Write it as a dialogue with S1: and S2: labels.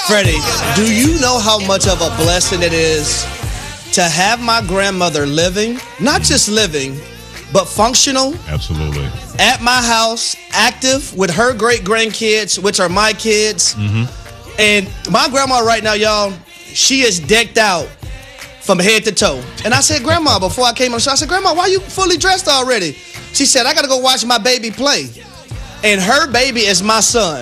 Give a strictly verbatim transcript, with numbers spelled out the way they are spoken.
S1: Freddie, do you know how much of a blessing it is to have my grandmother living, not just living, but functional?
S2: Absolutely.
S1: At my house, active with her great grandkids, which are my kids. Mm-hmm. And my grandma right now, y'all, she is decked out from head to toe. And I said, Grandma, before I came on the show, I said, Grandma, why you fully dressed already? She said, I got to go watch my baby play. And her baby is my son.